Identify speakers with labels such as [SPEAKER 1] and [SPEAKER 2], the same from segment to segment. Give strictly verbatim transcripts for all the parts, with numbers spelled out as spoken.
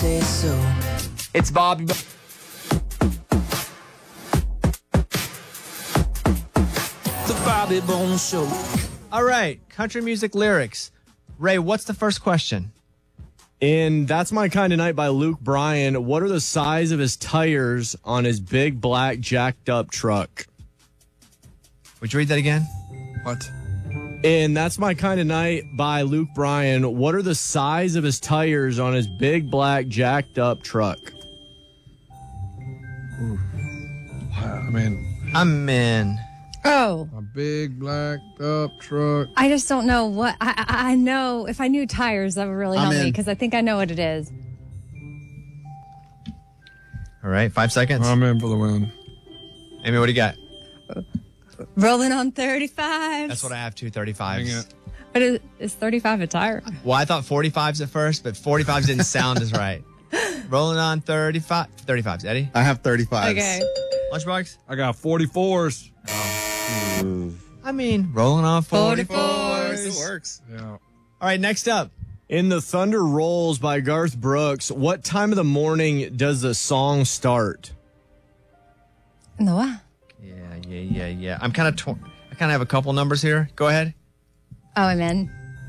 [SPEAKER 1] say so.
[SPEAKER 2] It's Bobby. Bo-
[SPEAKER 1] The Bobby Bones Show.
[SPEAKER 2] All right, country music lyrics. Ray, what's the first question?
[SPEAKER 3] In That's My Kind of Night by Luke Bryan, what are the size of his tires on his big black jacked up truck?
[SPEAKER 2] Would you read that again?
[SPEAKER 4] What?
[SPEAKER 3] In That's My Kind of Night by Luke Bryan, what are the size of his tires on his big black jacked up truck?
[SPEAKER 4] Ooh. I mean,
[SPEAKER 2] I'm in.
[SPEAKER 5] Oh.
[SPEAKER 4] A big blacked up truck.
[SPEAKER 5] I just don't know what. I, I, I know if I knew tires, that would really
[SPEAKER 6] I'm
[SPEAKER 5] help me
[SPEAKER 6] in.
[SPEAKER 5] because I think I know what it is.
[SPEAKER 2] All right, five seconds.
[SPEAKER 4] I'm in for the win.
[SPEAKER 2] Amy, what do you got?
[SPEAKER 5] Rolling on thirty-five.
[SPEAKER 2] That's what I have, two thirty-fives.
[SPEAKER 5] But is, is thirty-five a tire?
[SPEAKER 2] Well, I thought forty-fives at first, but forty-fives didn't sound as right. Rolling on thirty-five. thirty-fives. Eddie?
[SPEAKER 6] I have thirty-fives.
[SPEAKER 5] Okay.
[SPEAKER 2] Lunchbox?
[SPEAKER 4] I got forty-fours.
[SPEAKER 2] I mean, rolling on forty-fours.
[SPEAKER 6] It works.
[SPEAKER 4] Yeah.
[SPEAKER 2] All right, next up.
[SPEAKER 3] In The Thunder Rolls by Garth Brooks, what time of the morning does the song start?
[SPEAKER 5] No. what?
[SPEAKER 2] Yeah, yeah, yeah, yeah. I'm kind of tor- I kind of have a couple numbers here. Go ahead.
[SPEAKER 5] Oh, I'm in.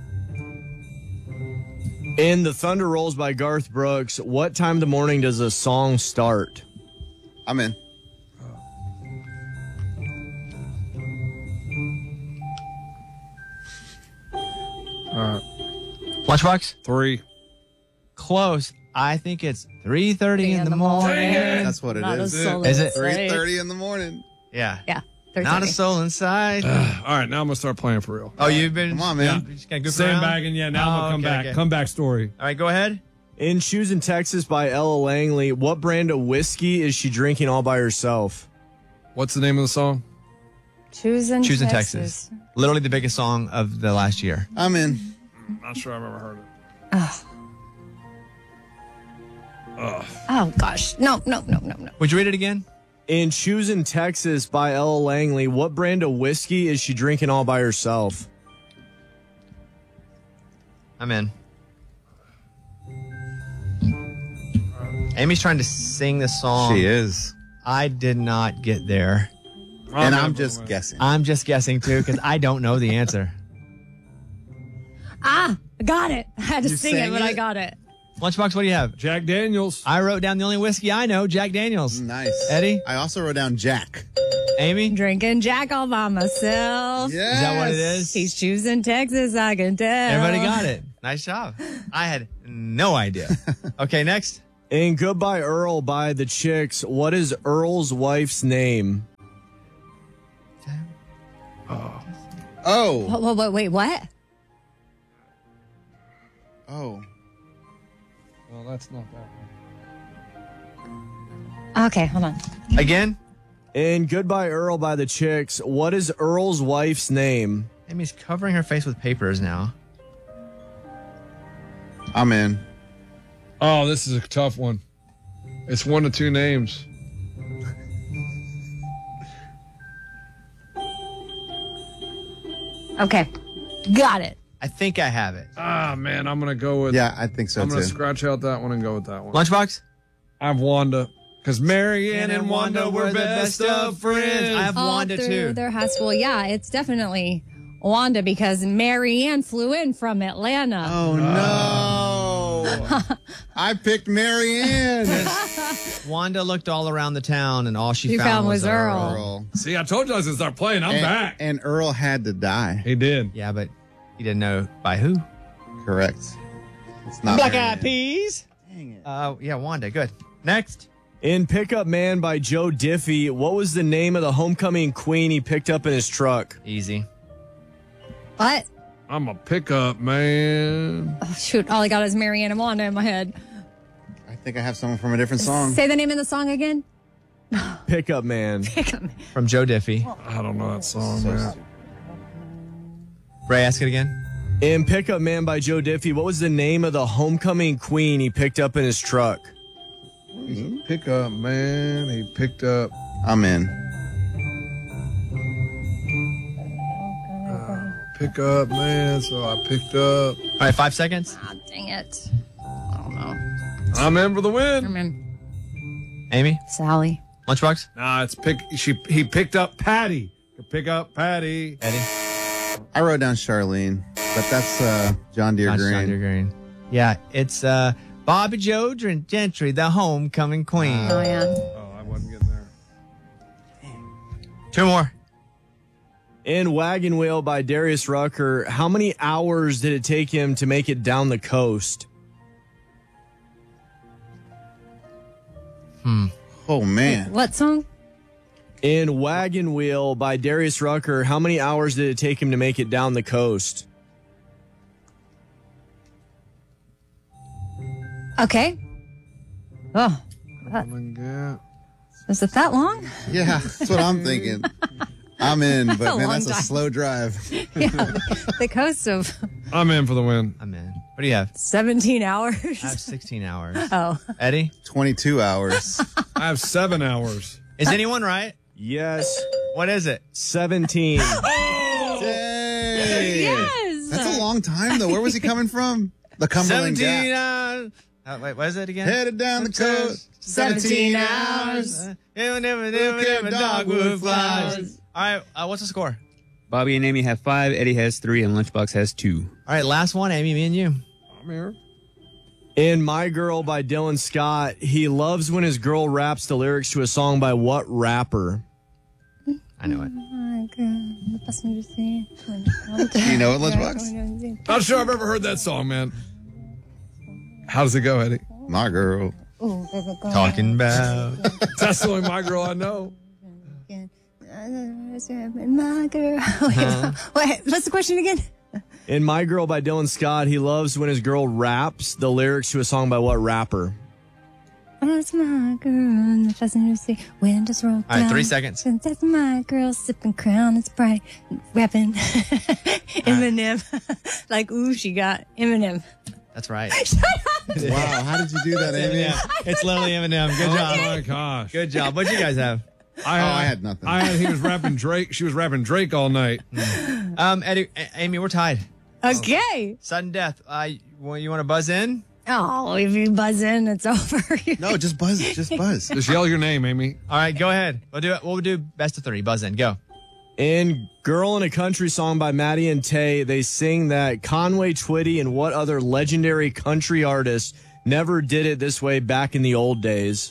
[SPEAKER 3] In The Thunder Rolls by Garth Brooks, what time of the morning does the song start?
[SPEAKER 6] I'm in.
[SPEAKER 4] All right.
[SPEAKER 2] Lunchbox?
[SPEAKER 4] Three.
[SPEAKER 2] Close. I think it's three thirty in the morning.
[SPEAKER 6] That's what it
[SPEAKER 5] Not
[SPEAKER 6] is.
[SPEAKER 5] a soul
[SPEAKER 2] Is it?
[SPEAKER 6] three thirty in the morning.
[SPEAKER 2] Yeah.
[SPEAKER 5] Yeah.
[SPEAKER 2] Not a soul inside.
[SPEAKER 4] All right, now I'm gonna start playing for real.
[SPEAKER 2] Oh, you've been.
[SPEAKER 6] Come on, man.
[SPEAKER 2] You just gotta goof around?
[SPEAKER 4] Sandbagging, yeah. Now I'm
[SPEAKER 2] Oh,
[SPEAKER 4] gonna come
[SPEAKER 2] okay,
[SPEAKER 4] back.
[SPEAKER 2] okay.
[SPEAKER 4] Comeback story.
[SPEAKER 2] All right, go ahead.
[SPEAKER 3] In Shoes in Texas by Ella Langley, what brand of whiskey is she drinking all by herself?
[SPEAKER 4] What's the name of the song?
[SPEAKER 5] Choosing
[SPEAKER 2] Choose in
[SPEAKER 5] Texas.
[SPEAKER 2] Texas. Literally the biggest song of the last year.
[SPEAKER 6] I'm in.
[SPEAKER 4] Not sure I've ever heard it.
[SPEAKER 5] Oh.
[SPEAKER 4] Ugh.
[SPEAKER 5] Oh, gosh. No, no, no, no, no.
[SPEAKER 2] Would you read it again?
[SPEAKER 3] In Shoes in Texas by Ella Langley, what brand of whiskey is she drinking all by herself?
[SPEAKER 2] I'm in. Amy's trying to sing the song.
[SPEAKER 6] She is.
[SPEAKER 2] I did not get there.
[SPEAKER 6] And
[SPEAKER 4] in
[SPEAKER 6] I'm
[SPEAKER 4] for the
[SPEAKER 6] just
[SPEAKER 4] win.
[SPEAKER 6] guessing.
[SPEAKER 2] I'm just guessing too because I don't know the answer.
[SPEAKER 5] Ah, I got it. I had to
[SPEAKER 6] You
[SPEAKER 5] sing it,
[SPEAKER 6] sang
[SPEAKER 5] but I
[SPEAKER 6] it?
[SPEAKER 5] got it.
[SPEAKER 2] Lunchbox, what do you have?
[SPEAKER 4] Jack Daniels.
[SPEAKER 2] I wrote down the only whiskey I know, Jack Daniels.
[SPEAKER 6] Nice.
[SPEAKER 2] Eddie?
[SPEAKER 6] I also wrote down Jack.
[SPEAKER 2] Amy?
[SPEAKER 5] Drinking Jack all by myself.
[SPEAKER 6] Yes.
[SPEAKER 2] Is that what it is?
[SPEAKER 5] He's choosing Texas, I can tell.
[SPEAKER 2] Everybody got it. Nice job. I had no idea. Okay, next.
[SPEAKER 3] In Goodbye Earl by The Chicks, what is Earl's wife's name?
[SPEAKER 6] Oh.
[SPEAKER 5] Wait, wait, wait, wait, what?
[SPEAKER 6] Oh.
[SPEAKER 4] Well, that's not that one.
[SPEAKER 5] Okay, hold on.
[SPEAKER 2] Again?
[SPEAKER 3] In Goodbye Earl by The Chicks, what is Earl's wife's name?
[SPEAKER 2] Amy's covering her face with papers now.
[SPEAKER 6] I'm in.
[SPEAKER 4] Oh, this is a tough one. It's one of two names.
[SPEAKER 5] Okay, got it.
[SPEAKER 2] I think I have it.
[SPEAKER 4] Ah, man, I'm gonna go with.
[SPEAKER 6] Yeah, I think so
[SPEAKER 4] I'm
[SPEAKER 6] too.
[SPEAKER 4] gonna scratch out that one and go with that one.
[SPEAKER 2] Lunchbox?
[SPEAKER 4] I have Wanda. Because Marianne and Wanda were best of friends.
[SPEAKER 2] I have
[SPEAKER 5] All
[SPEAKER 2] Wanda
[SPEAKER 5] through
[SPEAKER 2] too.
[SPEAKER 5] their high school. Yeah, it's definitely Wanda because Marianne flew in from Atlanta.
[SPEAKER 6] Oh no! I picked Marianne.
[SPEAKER 2] Wanda looked all around the town and all she,
[SPEAKER 5] She
[SPEAKER 2] found,
[SPEAKER 5] found
[SPEAKER 2] was
[SPEAKER 5] was Earl.
[SPEAKER 6] Earl.
[SPEAKER 4] See, I told you I was gonna start playing. I'm
[SPEAKER 6] and,
[SPEAKER 4] back.
[SPEAKER 6] And Earl had to die.
[SPEAKER 4] He did.
[SPEAKER 2] Yeah, but he didn't know by who.
[SPEAKER 6] Correct. It's not
[SPEAKER 2] Black
[SPEAKER 6] Marianne.
[SPEAKER 2] Eyed Peas.
[SPEAKER 6] Dang it.
[SPEAKER 2] Uh, yeah, Wanda. Good. Next.
[SPEAKER 3] In Pickup Man by Joe Diffie, what was the name of the homecoming queen he picked up in his truck?
[SPEAKER 2] Easy.
[SPEAKER 5] What?
[SPEAKER 4] I'm a pickup man.
[SPEAKER 5] Oh, shoot, all I got is Marianne and Wanda in my head.
[SPEAKER 6] I think I have someone from a different song.
[SPEAKER 5] Say the name of the song again.
[SPEAKER 3] Pickup Man.
[SPEAKER 2] From Joe Diffie.
[SPEAKER 4] I don't know that song, man.
[SPEAKER 2] Ray, ask it again.
[SPEAKER 3] In Pickup Man by Joe Diffie, what was the name of the homecoming queen he picked up in his truck?
[SPEAKER 4] He's a pickup man. He picked up.
[SPEAKER 6] I'm in.
[SPEAKER 4] Pickup man. So I picked up.
[SPEAKER 2] All right, five seconds.
[SPEAKER 5] Ah, dang it. I don't know.
[SPEAKER 4] I'm in for the win.
[SPEAKER 5] I'm in.
[SPEAKER 2] Amy?
[SPEAKER 5] Sally.
[SPEAKER 2] Lunchbox?
[SPEAKER 4] Nah, it's pick. She he picked up Patty. Pick up Patty.
[SPEAKER 2] Eddie?
[SPEAKER 6] I wrote down Charlene, but that's uh, John Deere
[SPEAKER 2] Josh
[SPEAKER 6] Green.
[SPEAKER 2] John Deere Green. Yeah, it's uh, Bobby Joe Gentry, the homecoming queen.
[SPEAKER 5] Oh, yeah.
[SPEAKER 4] Oh, I wasn't getting there.
[SPEAKER 2] Two more.
[SPEAKER 3] In Wagon Wheel by Darius Rucker, how many hours did it take him to make it down the coast?
[SPEAKER 2] Hmm.
[SPEAKER 6] Oh, man.
[SPEAKER 5] What song?
[SPEAKER 3] In Wagon Wheel by Darius Rucker, how many hours did it take him to make it down the coast?
[SPEAKER 5] Okay. Oh, that, is it that long?
[SPEAKER 6] Yeah, that's what I'm thinking. I'm in,
[SPEAKER 5] a
[SPEAKER 6] but man,
[SPEAKER 5] long
[SPEAKER 6] that's a
[SPEAKER 5] time.
[SPEAKER 6] slow drive.
[SPEAKER 5] Yeah, the coast of
[SPEAKER 4] I'm in for the win.
[SPEAKER 2] I'm in. What do you have?
[SPEAKER 5] seventeen hours.
[SPEAKER 2] I have sixteen hours.
[SPEAKER 5] Oh,
[SPEAKER 2] Eddie?
[SPEAKER 6] twenty-two hours.
[SPEAKER 4] I have seven hours.
[SPEAKER 2] Is anyone right?
[SPEAKER 3] Yes,
[SPEAKER 2] What is it?
[SPEAKER 3] seventeen.
[SPEAKER 6] Dang.
[SPEAKER 5] yes.
[SPEAKER 6] That's a long time, though. Where was he coming from? The Cumberland
[SPEAKER 2] seventeen
[SPEAKER 6] Gap.
[SPEAKER 2] hours. Uh, wait, what is it again?
[SPEAKER 6] Headed down the coast.
[SPEAKER 5] seventeen hours.
[SPEAKER 2] Uh, never, never, never, never, dogwood flowers. All right, uh, what's the score?
[SPEAKER 7] Bobby and Amy have five, Eddie has three, and Lunchbox has two.
[SPEAKER 2] All right, last one, Amy, me and you.
[SPEAKER 4] I'm here.
[SPEAKER 3] In My Girl by Dylan Scott, he loves when his girl raps the lyrics to a song by what rapper?
[SPEAKER 2] I know it.
[SPEAKER 6] You know it, Lunchbox?
[SPEAKER 4] Not sure I've ever heard that song, man. How does it go, Eddie?
[SPEAKER 6] My girl.
[SPEAKER 2] Talking about.
[SPEAKER 4] That's the only My Girl I know.
[SPEAKER 5] My girl. Wait, wait, what's the question again?
[SPEAKER 3] In My Girl by Dylan Scott, he loves when his girl raps the lyrics to a song by what rapper?
[SPEAKER 5] That's my girl. The passenger seat. Wind just rolled
[SPEAKER 2] All right,
[SPEAKER 5] down.
[SPEAKER 2] three seconds.
[SPEAKER 5] That's my girl sipping Crown. It's bright. Rapping Eminem. Like, ooh, she got Eminem.
[SPEAKER 2] That's right.
[SPEAKER 6] Wow, how did you do that, Amy?
[SPEAKER 2] Yeah, it's literally Eminem. Good
[SPEAKER 4] Oh
[SPEAKER 2] job.
[SPEAKER 4] my gosh.
[SPEAKER 2] Good job. What'd you guys have?
[SPEAKER 4] I
[SPEAKER 6] Oh, I had nothing.
[SPEAKER 4] I had he was rapping Drake. She was rapping Drake all night.
[SPEAKER 2] Um, Eddie, A- Amy, we're tied.
[SPEAKER 5] Okay.
[SPEAKER 2] Sudden death. Uh, you, you want to buzz in?
[SPEAKER 5] Oh, if you buzz in, it's over.
[SPEAKER 6] No, just buzz. Just buzz.
[SPEAKER 4] Just yell your name, Amy.
[SPEAKER 2] All right, go ahead. We'll do it. We'll do best of three. Buzz in. Go.
[SPEAKER 3] In Girl in a Country song by Maddie and Tay, they sing that Conway Twitty and what other legendary country artist never did it this way back in the old days?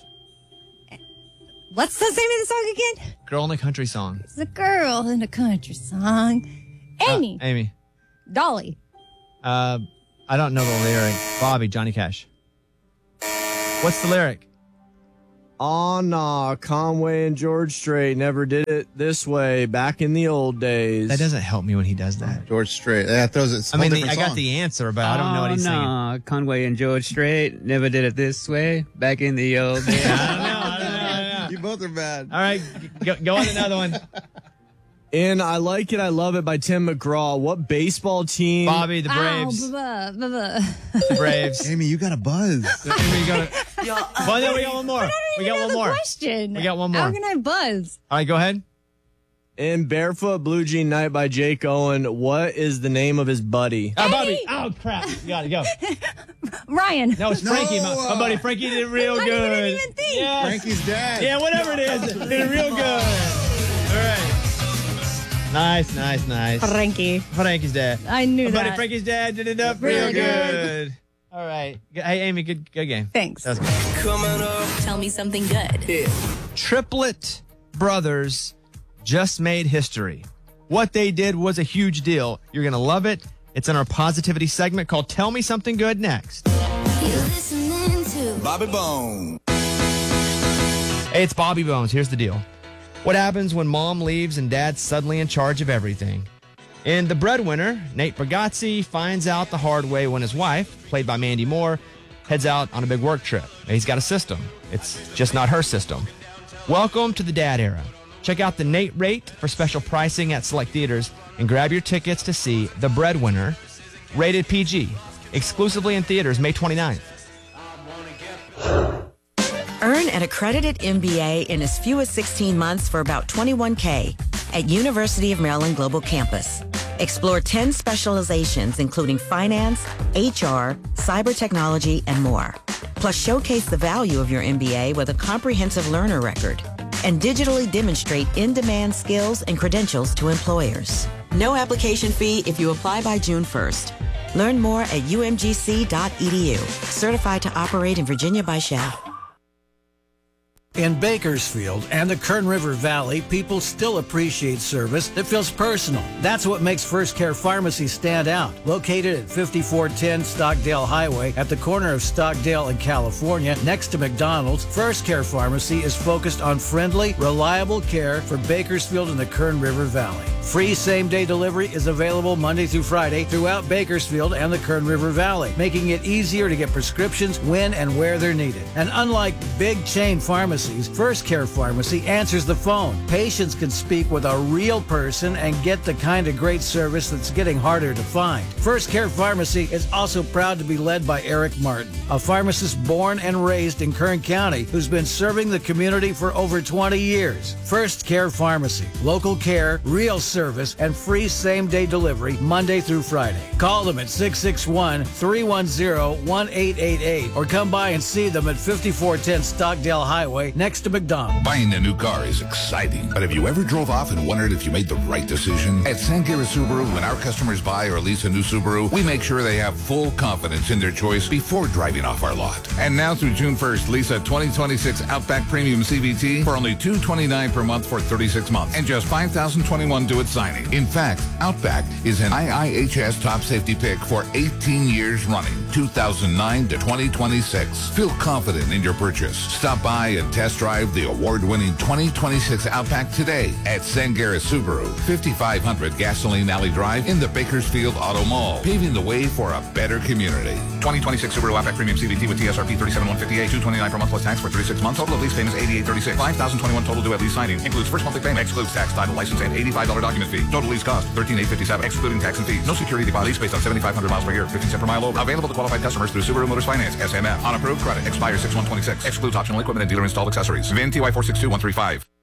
[SPEAKER 5] What's the name of the song again?
[SPEAKER 2] Girl in a country song.
[SPEAKER 5] It's a girl in a country song. Amy.
[SPEAKER 2] Uh, Amy.
[SPEAKER 5] Dolly.
[SPEAKER 2] Uh, I don't know the lyric. Bobby, Johnny Cash. What's the lyric?
[SPEAKER 3] Oh, nah, Conway and George Strait never did it this way back in the old days.
[SPEAKER 2] That doesn't help me when he does that.
[SPEAKER 6] George Strait. That throws it.
[SPEAKER 2] I mean, the, I got the answer, but I don't know what he's
[SPEAKER 7] oh,
[SPEAKER 2] singing.
[SPEAKER 7] no. Conway and George Strait never did it this way back in the old days.
[SPEAKER 2] I don't know. I don't know. I don't know.
[SPEAKER 6] You both are bad.
[SPEAKER 2] All right, go, go on to another one.
[SPEAKER 3] In I Like It, I Love It by Tim McGraw, what baseball team?
[SPEAKER 2] Bobby, the Braves.
[SPEAKER 5] Ow, blah, blah, blah.
[SPEAKER 2] The Braves.
[SPEAKER 6] Amy, you got a buzz.
[SPEAKER 4] Amy, you got it.
[SPEAKER 2] Well, no, we got one more. We got
[SPEAKER 5] Another
[SPEAKER 2] one more.
[SPEAKER 5] question.
[SPEAKER 2] We got one more.
[SPEAKER 5] How can I buzz?
[SPEAKER 2] All right, go ahead.
[SPEAKER 3] In Barefoot Blue Jean Night by Jake Owen, what is the name of his buddy?
[SPEAKER 2] Uh, Bobby. Oh, crap. You got it. Go.
[SPEAKER 5] Ryan.
[SPEAKER 2] No, it's Frankie.
[SPEAKER 6] No.
[SPEAKER 2] My, my buddy Frankie did real
[SPEAKER 5] I
[SPEAKER 2] good.
[SPEAKER 5] didn't even think.
[SPEAKER 2] Yes.
[SPEAKER 6] Frankie's dad.
[SPEAKER 2] Yeah, whatever it is. Did real good. All right. Nice, nice, nice.
[SPEAKER 5] Frankie.
[SPEAKER 2] Frankie's dad.
[SPEAKER 5] I knew
[SPEAKER 2] My buddy
[SPEAKER 5] that.
[SPEAKER 2] Frankie's dad did it up real
[SPEAKER 5] Really
[SPEAKER 2] good.
[SPEAKER 5] good.
[SPEAKER 2] All right. Hey, Amy, good good game.
[SPEAKER 5] Thanks.
[SPEAKER 2] That was good.
[SPEAKER 8] Tell me something good.
[SPEAKER 2] Triplet brothers just made history. What they did was a huge deal. You're going to love it. It's in our positivity segment called Tell Me Something Good next.
[SPEAKER 8] You're listening to
[SPEAKER 9] Bobby Bone.
[SPEAKER 2] Hey, it's Bobby Bones. Here's the deal. What happens when mom leaves and dad's suddenly in charge of everything? In The Breadwinner, Nate Bargatze finds out the hard way when his wife, played by Mandy Moore, heads out on a big work trip. He's got a system. It's just not her system. Welcome to the dad era. Check out the Nate rate for special pricing at select theaters and grab your tickets to see The Breadwinner, rated P G, exclusively in theaters May twenty-ninth.
[SPEAKER 10] Earn an accredited M B A in as few as sixteen months for about twenty-one K at University of Maryland Global Campus. Explore ten specializations, including finance, H R, cyber technology, and more. Plus, showcase the value of your M B A with a comprehensive learner record and digitally demonstrate in-demand skills and credentials to employers. No application fee if you apply by June first. Learn more at u m g c dot e d u. Certified to operate in Virginia by Shell.
[SPEAKER 9] In Bakersfield and the Kern River Valley, people still appreciate service that feels personal. That's what makes First Care Pharmacy stand out. Located at fifty-four ten Stockdale Highway at the corner of Stockdale and California, next to McDonald's, First Care Pharmacy is focused on friendly, reliable care for Bakersfield and the Kern River Valley. Free same-day delivery is available Monday through Friday throughout Bakersfield and the Kern River Valley, making it easier to get prescriptions when and where they're needed. And unlike big chain pharmacies, First Care Pharmacy answers the phone. Patients can speak with a real person and get the kind of great service that's getting harder to find. First Care Pharmacy is also proud to be led by Eric Martin, a pharmacist born and raised in Kern County who's been serving the community for over twenty years. First Care Pharmacy, local care, real service, and free same-day delivery Monday through Friday. Call them at six six one, three one zero, one eight eight eight or come by and see them at fifty-four ten Stockdale Highway next to McDonald's.
[SPEAKER 11] Buying a new car is exciting, but have you ever drove off and wondered if you made the right decision? At Sangera Subaru, when our customers buy or lease a new Subaru, we make sure they have full confidence in their choice before driving off our lot. And now through June first, lease a twenty twenty-six Outback Premium C V T for only two hundred twenty-nine dollars per month for thirty-six months and just five thousand twenty-one dollars due at signing. In fact, Outback is an I I H S top safety pick for eighteen years running, two thousand nine to twenty twenty-six. Feel confident in your purchase. Stop by and test drive the award-winning twenty twenty-six Outback today at Sangera Subaru, fifty-five hundred Gasoline Alley Drive in the Bakersfield Auto Mall, paving the way for a better community.
[SPEAKER 12] twenty twenty-six Subaru Outback Premium C V T with T S R P thirty-seven thousand one hundred fifty-eight, two hundred twenty-nine dollars per month plus tax for thirty-six months. Total of lease payments eighty-eight thirty-six. five thousand twenty-one total due at lease signing. Includes first monthly payment. Excludes tax, title, license, and eighty-five dollars document fee. Total lease cost thirteen thousand eight hundred fifty-seven, excluding tax and fees. No security deposit. Lease based on seventy-five hundred miles per year, fifty cents per mile over. Available to qualified customers through Subaru Motors Finance, S M F. On approved credit. Expires six one twenty-six. Excludes optional equipment and dealer installed accessories. V I N T Y four six two one three five.